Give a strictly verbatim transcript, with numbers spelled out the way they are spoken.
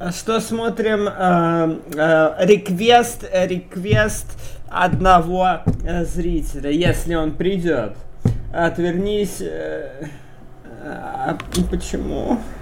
Что смотрим? Э, э, реквест, реквест одного э, зрителя, если он придет. Отвернись. Э, э, почему?